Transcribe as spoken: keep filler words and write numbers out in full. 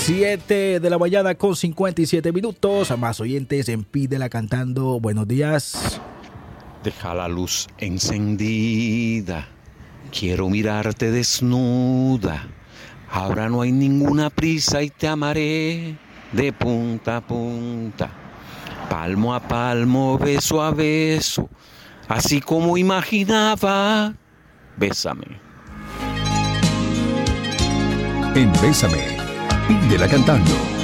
siete de la mañana con cincuenta y siete minutos. A más oyentes en Pídela Cantando. Buenos días. Deja la luz encendida. Quiero mirarte desnuda. Ahora no hay ninguna prisa y te amaré de punta a punta. Palmo a palmo, beso a beso. Así como imaginaba. Bésame. En Bésame, Pídela Cantando.